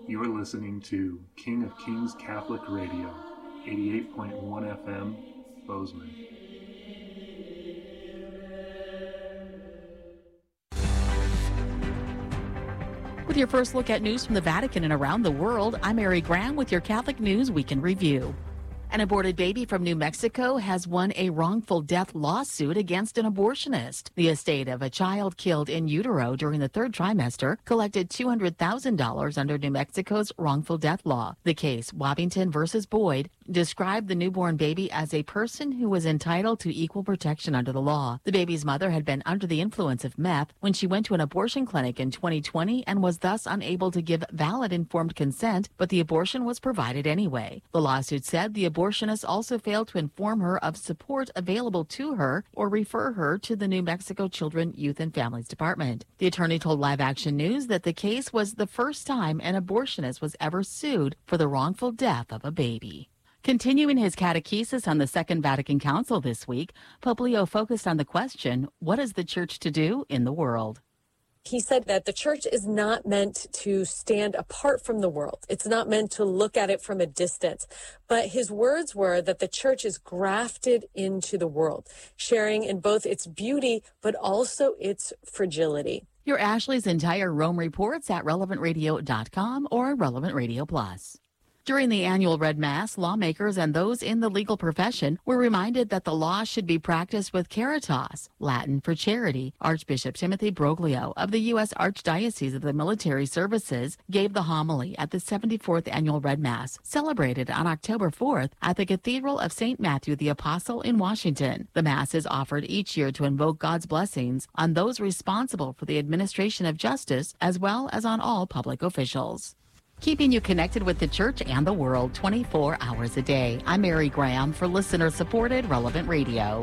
You are listening to King of Kings Catholic Radio, 88.1 FM, Bozeman. With your first look at news from the Vatican and around the world, I'm Mary Graham with your Catholic News Week in Review. An aborted baby from New Mexico has won a wrongful death lawsuit against an abortionist. The estate of a child killed in utero during the third trimester collected $200,000 under New Mexico's wrongful death law. The case, Wabbington versus Boyd, described the newborn baby as a person who was entitled to equal protection under the law. The baby's mother had been under the influence of meth when she went to an abortion clinic in 2020 and was thus unable to give valid informed consent, but the abortion was provided anyway. The lawsuit said the abortionist also failed to inform her of support available to her or refer her to the New Mexico Children, Youth, and Families Department. The attorney told Live Action News that the case was the first time an abortionist was ever sued for the wrongful death of a baby. Continuing his catechesis on the Second Vatican Council this week, Pope Leo focused on the question, what is the church to do in the world? He said that the church is not meant to stand apart from the world. It's not meant to look at it from a distance. But his words were that the church is grafted into the world, sharing in both its beauty, but also its fragility. Hear Ashley's entire Rome reports at relevantradio.com or Relevant Radio Plus. During the annual Red Mass, lawmakers and those in the legal profession were reminded that the law should be practiced with caritas, Latin for charity. Archbishop Timothy Broglio of the U.S. Archdiocese of the Military Services gave the homily at the 74th Annual Red Mass, celebrated on October 4th at the Cathedral of St. Matthew the Apostle in Washington. The Mass is offered each year to invoke God's blessings on those responsible for the administration of justice, as well as on all public officials. Keeping you connected with the church and the world 24 hours a day. I'm Mary Graham for listener-supported Relevant Radio.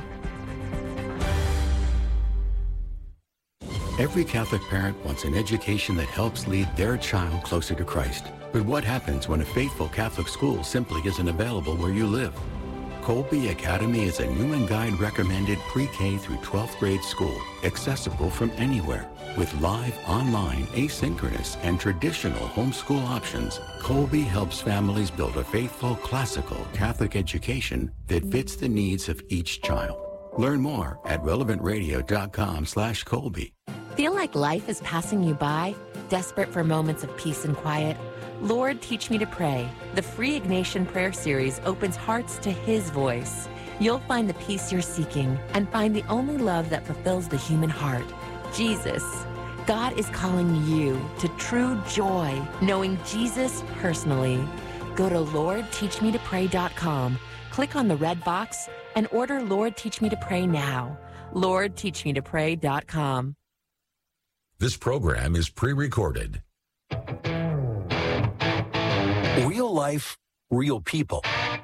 Every Catholic parent wants an education that helps lead their child closer to Christ. But what happens when a faithful Catholic school simply isn't available where you live? Colby Academy is a Newman Guide recommended pre-K through 12th grade school, accessible from anywhere. With live, online, asynchronous, and traditional homeschool options, Colby helps families build a faithful, classical Catholic education that fits the needs of each child. Learn more at relevantradio.com/Colby. Feel like life is passing you by? Desperate for moments of peace and quiet? Lord, Teach Me to Pray. The free Ignatian Prayer Series opens hearts to His voice. You'll find the peace you're seeking and find the only love that fulfills the human heart, Jesus. God is calling you to true joy, knowing Jesus personally. Go to LordTeachMeToPray.com, click on the red box, and order Lord Teach Me to Pray now. LordTeachMeToPray.com. This program is pre-recorded. Real life, real people.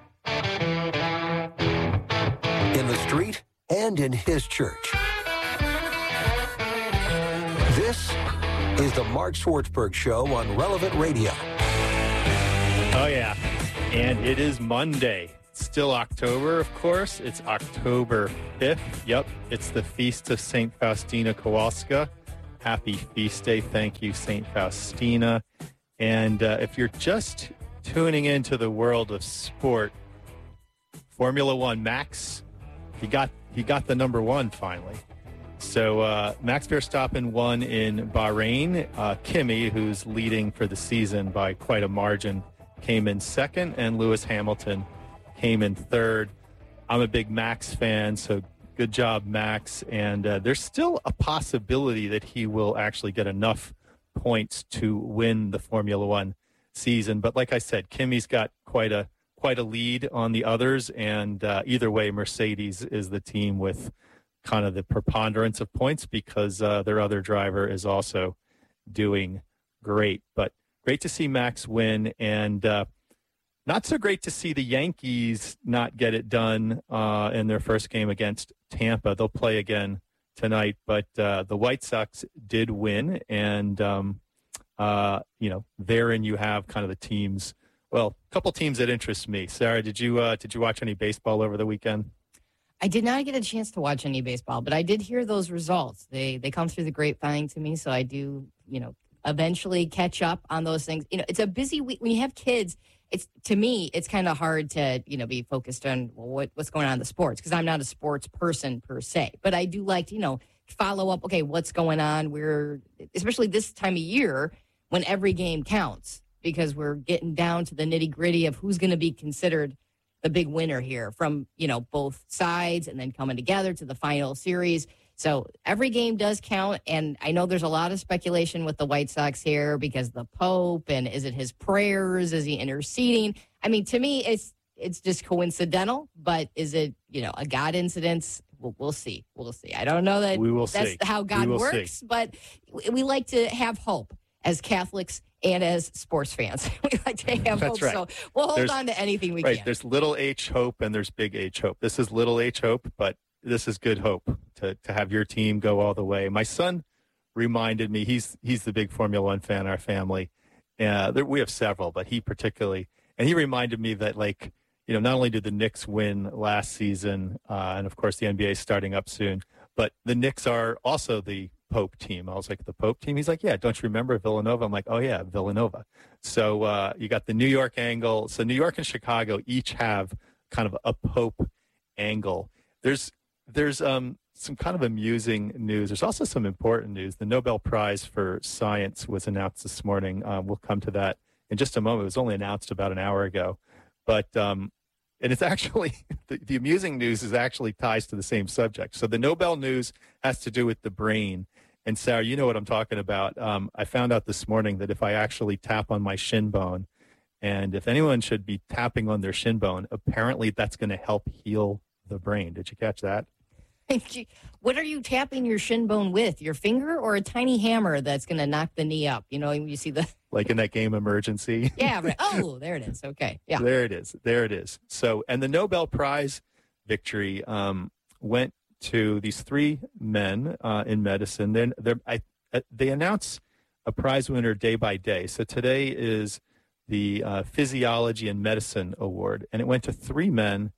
In the street and in His church. This is the Mark Swartzberg Show on Relevant Radio. Oh, yeah. And it is Monday. It's still October, of course. It's October 5th. Yep. It's the feast of St. Faustina Kowalska. Happy feast day. Thank you, St. Faustina. And if you're just tuning into the world of sport, Formula One, Max, he got the number one finally. So Max Verstappen won in Bahrain. Kimi, who's leading for the season by quite a margin, came in second, and Lewis Hamilton came in third. I'm a big Max fan, so good job, Max. And there's still a possibility that he will actually get enough points to win the Formula One season. But like I said, Kimi's got quite a lead on the others, and either way, Mercedes is the team with kind of the preponderance of points because their other driver is also doing great. But great to see Max win, and not so great to see the Yankees not get it done in their first game against Tampa. They'll play again tonight, but the White Sox did win, and therein you have kind of the teams. Well, a couple teams that interest me. Sarah, did you watch any baseball over the weekend? I did not get a chance to watch any baseball, but I did hear those results. They come through the grapevine to me, so I do, eventually catch up on those things. It's a busy week. When you have kids, to me, it's kind of hard to, be focused on what's going on in the sports, because I'm not a sports person per se. But I do like to, follow up, okay, what's going on? Especially this time of year when every game counts, because we're getting down to the nitty gritty of who's going to be considered the big winner here from, both sides, and then coming together to the final series. So every game does count, and I know there's a lot of speculation with the White Sox here because the Pope, and is it his prayers? Is he interceding? I mean, to me, it's just coincidental, but is it, a God incidence? We'll see. We'll see. I don't know that that's how God works, but we like to have hope as Catholics and as sports fans. We like to have hope, right. So we'll hold on to anything we can. There's little h hope and there's big H hope. This is little h hope, but this is good hope to have your team go all the way. My son reminded me, he's the big Formula One fan in our family. We have several, but he particularly, and he reminded me that, not only did the Knicks win last season, and of course the NBA is starting up soon, but the Knicks are also the Pope team. I was like, the Pope team? He's like, yeah, don't you remember Villanova? I'm like, oh yeah, Villanova. So you got the New York angle. So New York and Chicago each have kind of a Pope angle. There's some kind of amusing news. There's also some important news. The Nobel Prize for Science was announced this morning. We'll come to that in just a moment. It was only announced about an hour ago. But, and it's actually, the amusing news is actually ties to the same subject. So the Nobel news has to do with the brain. And Sarah, you know what I'm talking about. I found out this morning that if I actually tap on my shin bone, and if anyone should be tapping on their shin bone, apparently that's going to help heal the brain. Did you catch that? What are you tapping your shin bone with? Your finger or a tiny hammer that's going to knock the knee up? You see the... Like in that game Emergency? Yeah. Right. Oh, there it is. Okay. Yeah. There it is. So, and the Nobel Prize victory went to these three men in medicine. Then they announce a prize winner day by day. So today is the Physiology and Medicine Award, and it went to three men,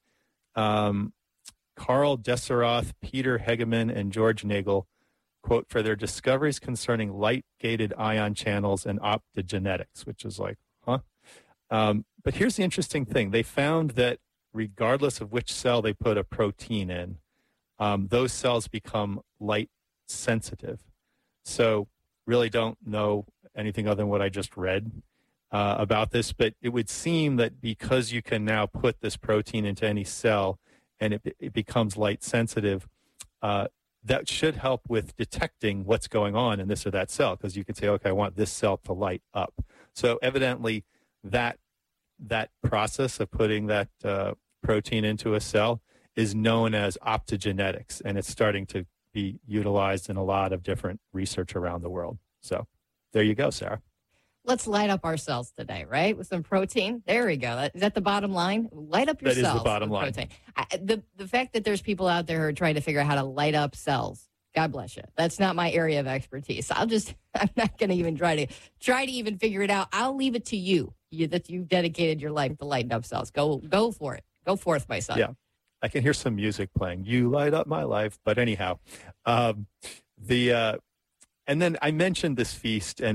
Carl Deseroth, Peter Hegeman, and George Nagel, quote, for their discoveries concerning light-gated ion channels and optogenetics, which is like, huh? But here's the interesting thing. They found that regardless of which cell they put a protein in, those cells become light sensitive. So really don't know anything other than what I just read about this, but it would seem that because you can now put this protein into any cell and it becomes light sensitive, that should help with detecting what's going on in this or that cell, because you could say, okay, I want this cell to light up. So evidently that process of putting that protein into a cell is known as optogenetics, and it's starting to be utilized in a lot of different research around the world. So there you go, Sarah. Let's light up our cells today, right? With some protein. There we go. Is that the bottom line? Light up your cells. That is the bottom line. Protein. The fact that there's people out there who are trying to figure out how to light up cells, God bless you. That's not my area of expertise. I'm not going to even try to even figure it out. I'll leave it to you that you've dedicated your life to lighting up cells. Go for it. Go forth, my son. Yeah. I can hear some music playing. You light up my life. But anyhow, and then I mentioned this feast, and